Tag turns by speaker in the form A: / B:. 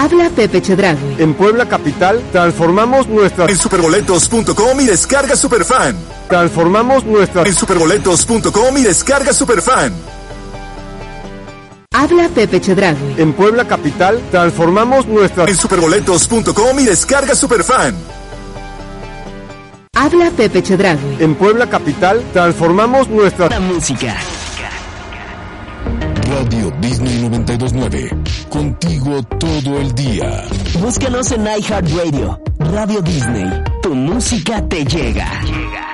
A: Habla Pepe Chedraui.
B: En Puebla Capital, transformamos nuestra...
C: En superboletos.com y descarga Superfan.
B: Transformamos nuestra...
C: En superboletos.com y descarga Superfan.
A: Habla Pepe Chedraui.
B: En Puebla Capital, transformamos nuestra...
C: En superboletos.com y descarga Superfan.
A: Habla Pepe Chedraui.
B: En Puebla Capital, transformamos nuestra...
D: La música.
E: Radio Disney 92.9. Contigo todo el día.
D: Búscanos en iHeartRadio. Radio Disney. Tu música te llega.